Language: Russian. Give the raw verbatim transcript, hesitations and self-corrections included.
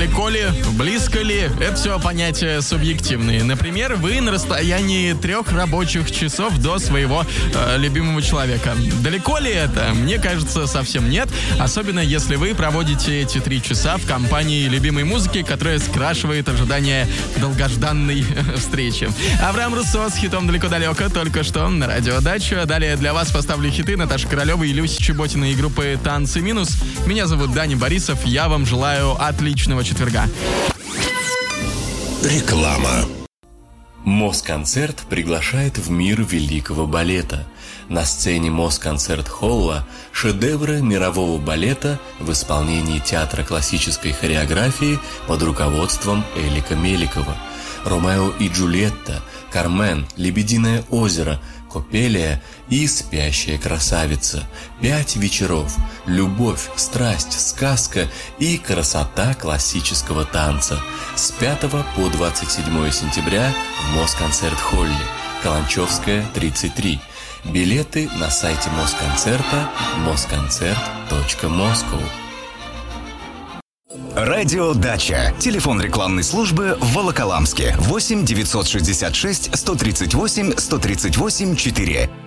Далеко ли, близко ли, это все понятия субъективные. Например, вы на расстоянии трех рабочих часов до своего э, любимого человека. Далеко ли это? Мне кажется, совсем нет. Особенно, если вы проводите эти три часа в компании любимой музыки, которая скрашивает ожидание долгожданной встречи. Авраам Руссо с хитом «Далеко-далеко» только что на радио Дача. Далее для вас поставлю хиты Наташи Королевой и Люси Чеботиной и группы «Танцы минус». Меня зовут Даня Борисов. Я вам желаю отличного четверга. Реклама. Москонцерт приглашает в мир великого балета. На сцене Москонцерт-холла шедевры мирового балета в исполнении театра классической хореографии под руководством Элика Меликова. «Ромео и Джульетта», «Кармен», «Лебединое озеро», «Копелия» и «Спящая красавица». Пять вечеров. Любовь, страсть, сказка и красота классического танца. С пятого по двадцать седьмое сентября в Москонцерт-холле. Каланчевская, тридцать три. Билеты на сайте Москонцерта москонцерт точка москва. Радио Дача. Телефон рекламной службы в Волоколамске. восемь девятьсот шестьдесят шесть сто тридцать восемь сто тридцать восемь четыре.